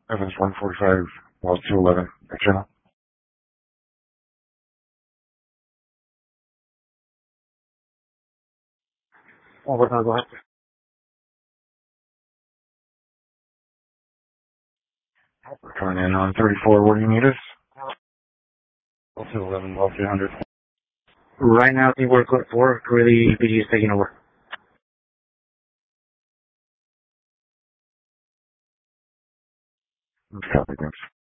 Evans 145, well 211, channel. Oh, we're gonna go ahead. We're coming in on 34, where do you need us? Well 211, well 300. Right now, I think we're good for, really, BG is taking over. Copy, thanks.